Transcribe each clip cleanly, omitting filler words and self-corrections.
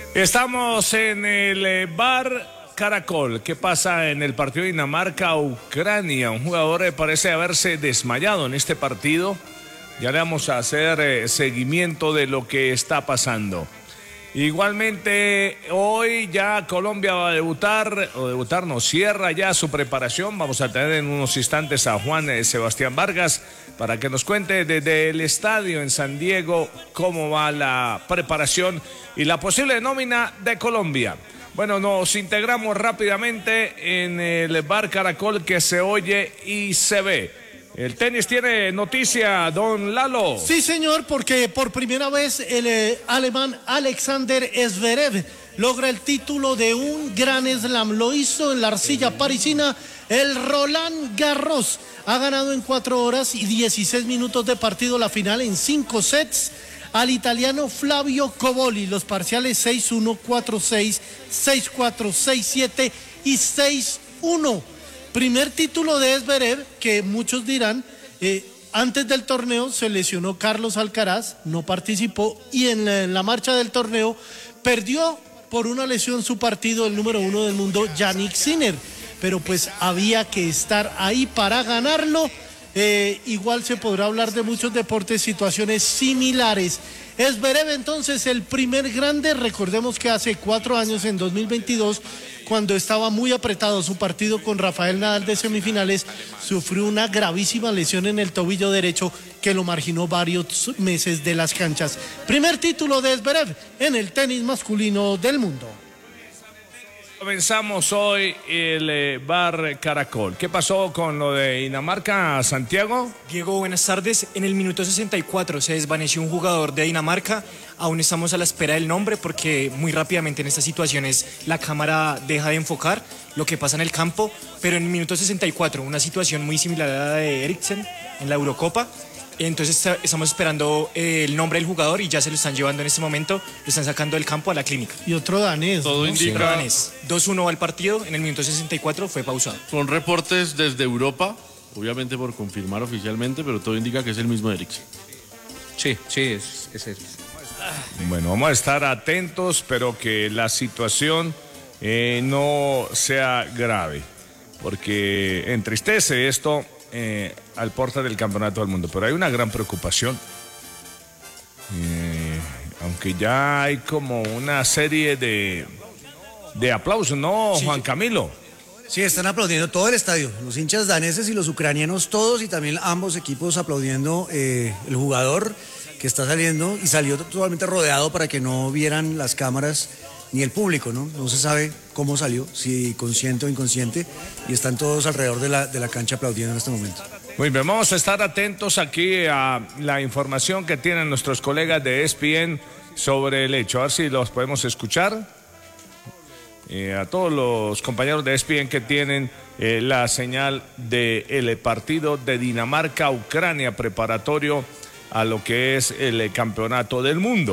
Estamos en el bar Caracol. ¿Qué pasa en el partido de Dinamarca-Ucrania? Un jugador parece haberse desmayado en este partido. Ya le vamos a hacer seguimiento de lo que está pasando. Igualmente, hoy ya Colombia va a cierra ya su preparación. Vamos a tener en unos instantes a Juan Sebastián Vargas para que nos cuente desde el estadio en San Diego cómo va la preparación y la posible nómina de Colombia. Bueno, nos integramos rápidamente en el bar Caracol que se oye y se ve. El tenis tiene noticia, don Lalo. Sí, señor, porque por primera vez el alemán Alexander Zverev logra el título de un Grand Slam. Lo hizo en la arcilla parisina, el Roland Garros. Ha ganado en 4 horas y 16 minutos de partido la final en 5 sets al italiano Flavio Cobolli. Los parciales 6-1, 4-6, 6-4, 6-7 y 6-1. Primer título de Zverev, que muchos dirán, antes del torneo se lesionó Carlos Alcaraz, no participó, y en la marcha del torneo perdió por una lesión su partido el número 1 del mundo, Jannik Sinner, pero pues había que estar ahí para ganarlo. Igual se podrá hablar de muchos deportes, situaciones similares. Zverev entonces el primer grande. Recordemos que hace 4 años, en 2022, cuando estaba muy apretado su partido con Rafael Nadal de semifinales, sufrió una gravísima lesión en el tobillo derecho que lo marginó varios meses de las canchas. Primer título de Zverev en el tenis masculino del mundo. Comenzamos hoy el bar Caracol. ¿Qué pasó con lo de Dinamarca, Santiago? Diego, buenas tardes. En el minuto 64 se desvaneció un jugador de Dinamarca. Aún estamos a la espera del nombre porque muy rápidamente en estas situaciones la cámara deja de enfocar lo que pasa en el campo. Pero en el minuto 64, una situación muy similar a la de Eriksen en la Eurocopa. Entonces estamos esperando el nombre del jugador y ya se lo están llevando en este momento, lo están sacando del campo a la clínica. Y otro danés. Todo indica... danés. 2-1 al partido, en el minuto 64 fue pausado. Son reportes desde Europa, obviamente por confirmar oficialmente, pero todo indica que es el mismo Eriksen. Sí, es Eriksen. Bueno, vamos a estar atentos, pero que la situación no sea grave, porque entristece esto al porta del campeonato del mundo, pero hay una gran preocupación, aunque ya hay como una serie de aplausos, ¿no, sí, Juan Camilo? Sí, están aplaudiendo todo el estadio, los hinchas daneses y los ucranianos todos, y también ambos equipos aplaudiendo el jugador que está saliendo, y salió totalmente rodeado para que no vieran las cámaras ni el público, ¿no? No se sabe cómo salió, si consciente o inconsciente, y están todos alrededor de la cancha aplaudiendo en este momento. Muy bien, vamos a estar atentos aquí a la información que tienen nuestros colegas de ESPN sobre el hecho. A ver si los podemos escuchar. A todos los compañeros de ESPN que tienen la señal del partido de Dinamarca-Ucrania preparatorio a lo que es el campeonato del mundo.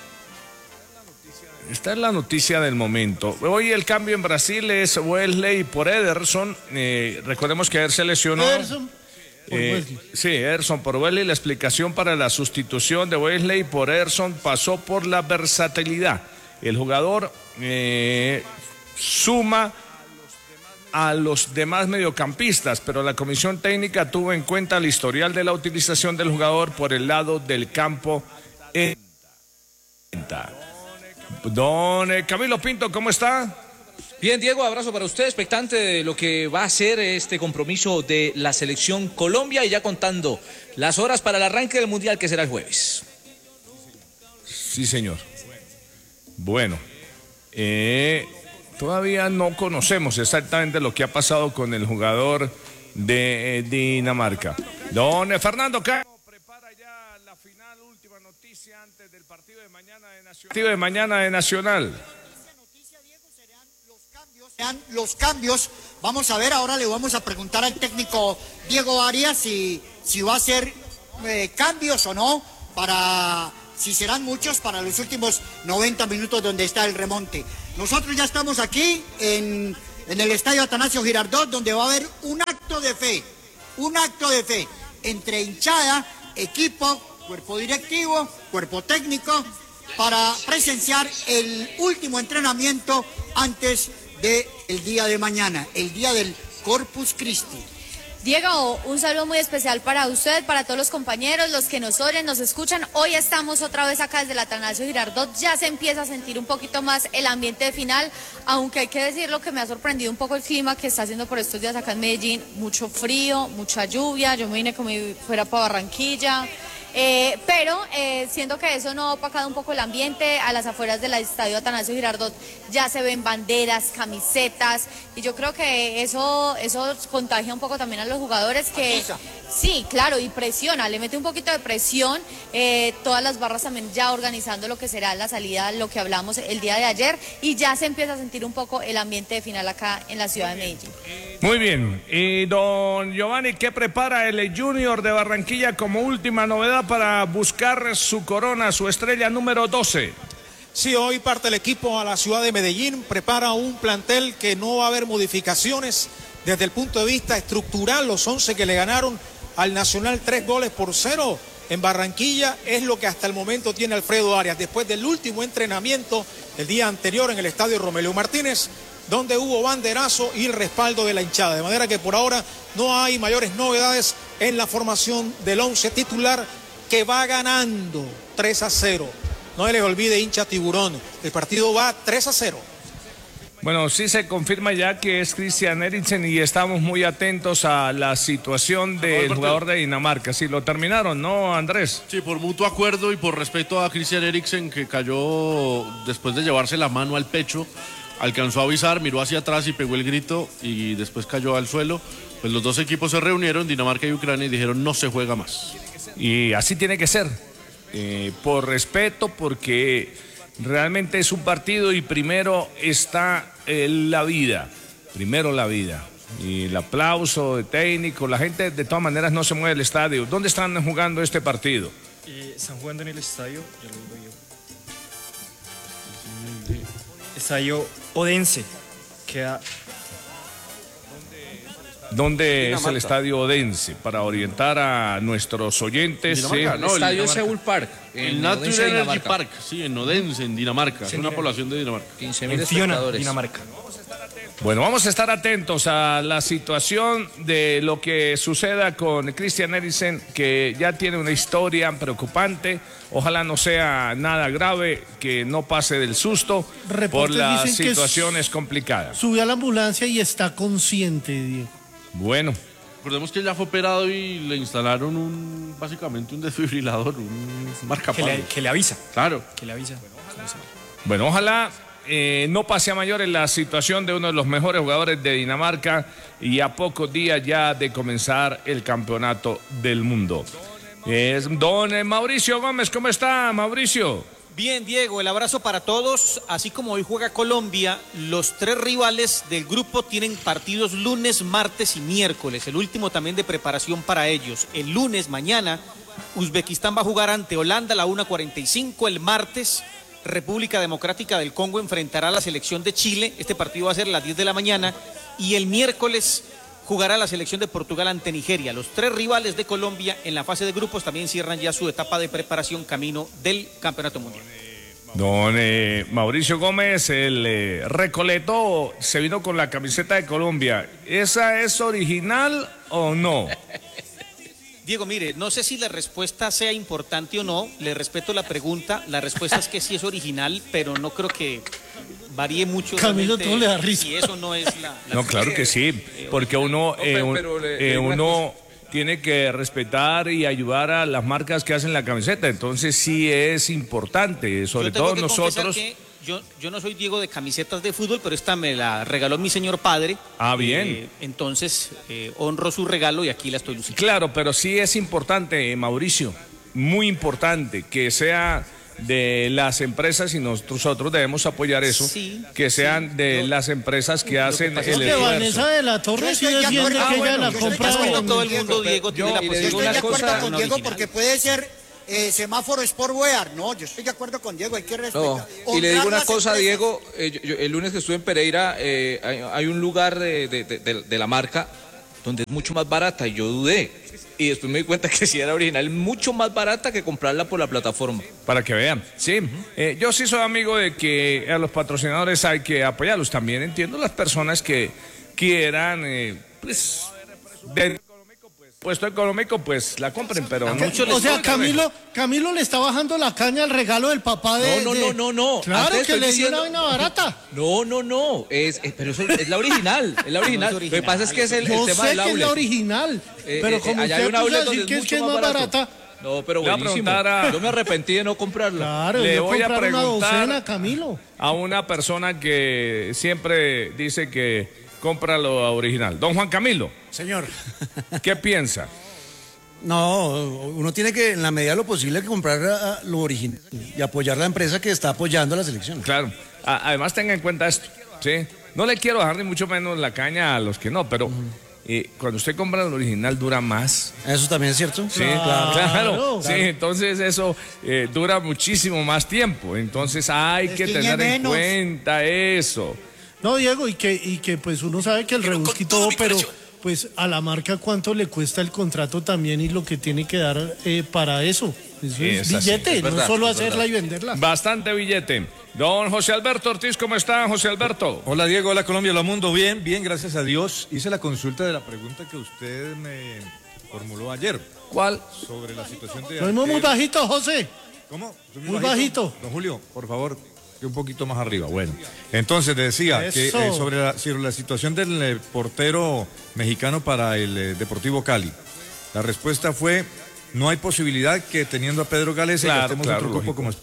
Esta es la noticia del momento. Hoy el cambio en Brasil es Wesley por Ederson. Recordemos que se lesionó. Ederson por Wesley. Sí, Ederson por Wesley. La explicación para la sustitución de Wesley por Ederson pasó por la versatilidad. El jugador suma a los demás mediocampistas, pero la comisión técnica tuvo en cuenta el historial de la utilización del jugador por el lado del campo. Don Camilo Pinto, ¿cómo está? Bien, Diego, abrazo para usted, expectante de lo que va a ser este compromiso de la selección Colombia y ya contando las horas para el arranque del Mundial que será el jueves. Sí, señor. Bueno, todavía no conocemos exactamente lo que ha pasado con el jugador de Dinamarca. Don Fernando Cano prepara ya la final, última noticia antes del partido de mañana de Nacional. Los cambios, vamos a ver, ahora le vamos a preguntar al técnico Diego Arias si va a hacer cambios o no, si serán muchos para los últimos 90 minutos donde está el remonte. Nosotros ya estamos aquí en el estadio Atanasio Girardot, donde va a haber un acto de fe entre hinchada, equipo, cuerpo directivo, cuerpo técnico, para presenciar el último entrenamiento antes del día de mañana, el día del Corpus Christi. Diego, un saludo muy especial para usted, para todos los compañeros, los que nos oyen, nos escuchan. Hoy estamos otra vez acá desde el Atanasio Girardot. Ya se empieza a sentir un poquito más el ambiente de final, aunque hay que decirlo que me ha sorprendido un poco el clima que está haciendo por estos días acá en Medellín. Mucho frío, mucha lluvia. Yo me vine como si fuera para Barranquilla. Pero siento que eso no ha opacado un poco el ambiente. A las afueras del estadio Atanasio Girardot ya se ven banderas, camisetas, y yo creo que eso contagia un poco también a los jugadores que sí, claro, y presiona, le mete un poquito de presión. Todas las barras también ya organizando lo que será la salida, lo que hablamos el día de ayer, y ya se empieza a sentir un poco el ambiente de final acá en la ciudad de Medellín. Muy bien, y don Giovanni, ¿qué prepara el Junior de Barranquilla como última novedad para buscar su corona, su estrella número 12? Sí, hoy parte el equipo a la ciudad de Medellín, prepara un plantel que no va a haber modificaciones desde el punto de vista estructural. Los 11 que le ganaron al Nacional 3-0 en Barranquilla es lo que hasta el momento tiene Alfredo Arias, después del último entrenamiento el día anterior en el estadio Romelio Martínez, donde hubo banderazo y el respaldo de la hinchada, de manera que por ahora no hay mayores novedades en la formación del 11 titular, que va ganando 3-0. No les olvide, hincha tiburón, el partido va 3-0. Bueno, sí se confirma ya que es Christian Eriksen, y estamos muy atentos a la situación del jugador de Dinamarca. Sí, lo terminaron, ¿no, Andrés? Sí, por mutuo acuerdo y por respeto a Christian Eriksen, que cayó después de llevarse la mano al pecho, alcanzó a avisar, miró hacia atrás y pegó el grito y después cayó al suelo. Pues los dos equipos se reunieron, Dinamarca y Ucrania, y dijeron no se juega más. Y así tiene que ser, por respeto, porque realmente es un partido y primero está la vida, y el aplauso de técnico. La gente de todas maneras no se mueve del estadio. ¿Dónde están jugando este partido? Están jugando en el estadio, ya lo digo yo. Estadio Odense, queda... ¿Dónde es el estadio Odense? Para orientar a nuestros oyentes. Dinamarca, no, el estadio Seoul Park. El Natural Energy Park, sí, en Odense, en Dinamarca. Es una población de Dinamarca. 15.000 espectadores. Dinamarca. Bueno, vamos a estar atentos a la situación de lo que suceda con Christian Eriksen, que ya tiene una historia preocupante. Ojalá no sea nada grave, que no pase del susto. Reportes por las dicen que situaciones complicadas. Subió a la ambulancia y está consciente, Diego. Bueno. Recordemos que ya fue operado y le instalaron básicamente un desfibrilador, un marcapasos. Que le avisa. Claro. Que le avisa. Bueno, ojalá no pase a mayores la situación de uno de los mejores jugadores de Dinamarca, y a pocos días ya de comenzar el campeonato del mundo. Don Mauricio Gómez, ¿cómo está, Mauricio? Bien, Diego, el abrazo para todos. Así como hoy juega Colombia, los 3 rivales del grupo tienen partidos lunes, martes y miércoles. El último también de preparación para ellos. El lunes, mañana, Uzbekistán va a jugar ante Holanda a la 1:45. El martes, República Democrática del Congo enfrentará a la selección de Chile. Este partido va a ser a las 10 de la mañana. Y el miércoles jugará la selección de Portugal ante Nigeria. Los 3 rivales de Colombia en la fase de grupos también cierran ya su etapa de preparación camino del Campeonato Mundial. Don Mauricio Gómez, el Recoleto, se vino con la camiseta de Colombia. ¿Esa es original o no? Diego, mire, no sé si la respuesta sea importante o no, le respeto la pregunta, la respuesta es que sí es original, pero no creo que varíe mucho. Camilo, todo le da risa. Si eso no es la no, claro que sí, porque uno tiene que respetar y ayudar a las marcas que hacen la camiseta, entonces sí es importante, sobre todo nosotros. Yo no soy Diego de camisetas de fútbol, pero esta me la regaló mi señor padre. Ah, bien. Entonces honro su regalo y aquí la estoy luciendo. Claro, pero sí es importante, Mauricio, muy importante que sea de las empresas, y nosotros debemos apoyar eso, que sean de las empresas que hacen el esfuerzo. Vanessa de la Torre sí defiende que ella la compra. Todo el mundo, Diego, tiene la posibilidad. Yo estoy de acuerdo con Diego porque puede ser semáforo Sportwear. No, yo estoy de acuerdo con Diego, hay que respetar. No. Y le digo una cosa, Diego, el lunes que estuve en Pereira, hay un lugar de la marca donde es mucho más barata, y yo dudé. Y después me di cuenta que si era original, mucho más barata que comprarla por la plataforma. Para que vean, sí. Yo sí soy amigo de que a los patrocinadores hay que apoyarlos. También entiendo las personas que quieran, pues, de puesto económico, pues la compren, pero no. O sea, Camilo le está bajando la caña al regalo del papá de... No. Claro Antes que le dio diciendo... una vaina barata. No. Pero eso es la original. Es la original. Lo que pasa es que es el tema del Yo sé que es outlet. la original, pero como allá hay usted un outlet puso a donde decir que es mucho más barata... No, pero Le voy a buenísimo. preguntar Yo me arrepentí de no comprarla. Claro, Le yo voy a comprar una preguntar docena, Camilo. a una persona que siempre dice que compra lo original. Don Juan Camilo, Señor. ¿qué piensa? No, uno tiene que, en la medida de lo posible, que comprar lo original y apoyar la empresa que está apoyando a la selección. Claro. Además, tenga en cuenta esto, ¿sí? No le quiero dejar ni mucho menos la caña a los que no, pero cuando usted compra el original dura más. Eso también es cierto. Sí, claro. Sí, entonces eso dura muchísimo más tiempo. Entonces hay que tener en cuenta eso. No, Diego, y que pues uno sabe que el rebusque y todo, pero pues a la marca cuánto le cuesta el contrato también y lo que tiene que dar para eso. Eso es billete, no solo hacerla y venderla. Bastante billete. Don José Alberto Ortiz, ¿cómo está, José Alberto? Hola, Diego, hola, Colombia, hola, mundo. Bien, gracias a Dios. Hice la consulta de la pregunta que usted me formuló ayer. ¿Cuál? Sobre la situación de... Soy muy bajito, José. ¿Cómo? Muy bajito. Don Julio, por favor, que un poquito más arriba. Bueno, entonces decía que sobre la situación del portero mexicano para el Deportivo Cali. La respuesta fue, no hay posibilidad que teniendo a Pedro Gales estemos otro grupo como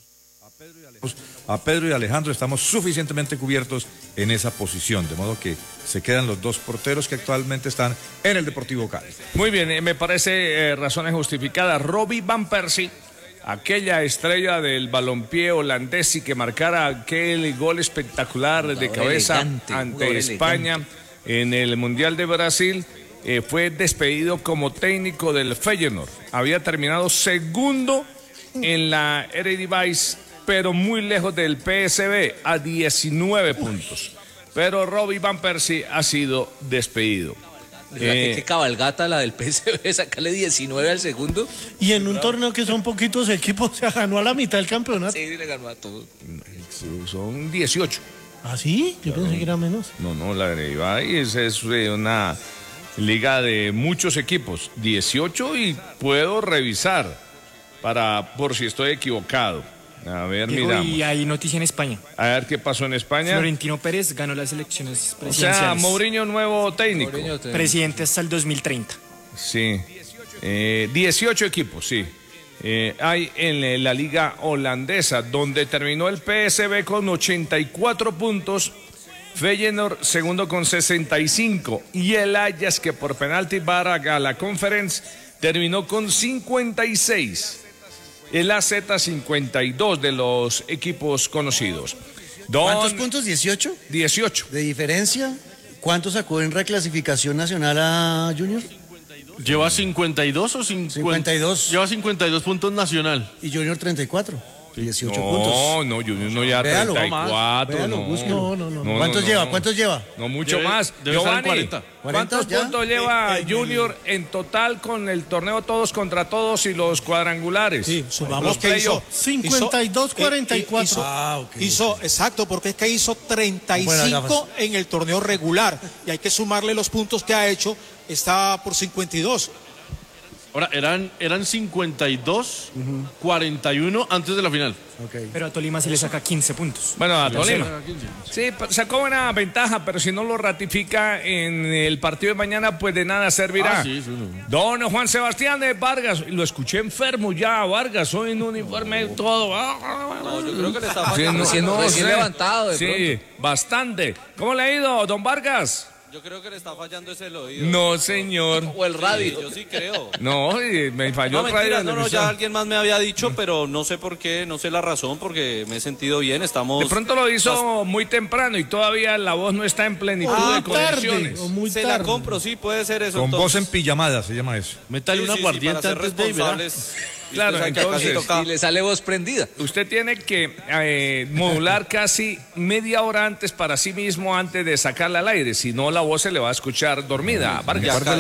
a Pedro y Alejandro, estamos suficientemente cubiertos en esa posición, de modo que se quedan los dos porteros que actualmente están en el Deportivo Cali. Muy bien, me parece razones justificadas. Robbie Van Persie, aquella estrella del balompié holandés y que marcara aquel gol espectacular de cabeza ante España en el Mundial de Brasil, fue despedido como técnico del Feyenoord. Había terminado segundo en la Eredivisie, pero muy lejos del PSV, a 19 puntos. Pero Robbie Van Persie ha sido despedido. ¿Qué cabalgata la del PSV? Sacarle 19 al segundo. Y en un torneo que son poquitos equipos, se ganó a la mitad del campeonato. Sí, le ganó a todos. Son 18. ¿Ah, sí? Yo pensé que era menos. No, la Eredivisie es una liga de muchos equipos. 18 y puedo revisar por si estoy equivocado. A ver, miramos. Y hay noticia en España. A ver qué pasó en España. Florentino Pérez ganó las elecciones presidenciales. O sea, Mourinho nuevo técnico. Presidente hasta el 2030. Sí. 18 equipos, sí. Hay en la liga holandesa, donde terminó el PSV con 84 puntos, Feyenoord segundo con 65 y el Ajax, que por penalti va a la Conference, terminó con 56. El AZ 52 de los equipos conocidos. ¿Cuántos puntos? ¿18? 18. ¿De diferencia? ¿Cuánto sacó en reclasificación nacional a Junior? ¿Lleva 52 o 52? Lleva 52 puntos nacional. Y Junior 34. 18 puntos. No, Junior no ya 34. No. ¿Cuántos lleva? No, mucho más. Giovanni, 40. ¿Cuántos puntos lleva Junior en total con el torneo todos contra todos y los cuadrangulares? Sí, sumamos que hizo 52-44. Hizo, exacto, porque es que hizo 35 en el torneo regular. Y hay que sumarle los puntos que ha hecho. Está por 52. Ahora, eran 52, 41 antes de la final. Okay. Pero a Tolima se le saca 15 puntos. Bueno, a Tolima. Sí, sacó buena ventaja, pero si no lo ratifica en el partido de mañana, pues de nada servirá. Don Juan Sebastián de Vargas, lo escuché enfermo ya, Vargas, hoy en uniforme todo. No, yo creo que le está fallando. Recién levantado. Sí, bastante. ¿Cómo le ha ido, don Vargas? Yo creo que le está fallando ese el oído. No, señor. O el radio. Sí, yo sí creo. No, me falló el radio. No, ya alguien más me había dicho, pero no sé por qué, no sé la razón, porque me he sentido bien, estamos... De pronto lo hizo muy temprano y todavía la voz no está en plenitud de condiciones. Se la compro, sí, puede ser eso. Con voz en pijamada se llama eso. Métale una aguardiente para ser antes de responsables. Claro, Usted sabe que acá sí entonces, toca- Y le sale voz prendida. usted tiene que modular casi media hora antes para sí mismo antes de sacarla al aire, si no la voz se le va a escuchar dormida. Vargas. Y acá-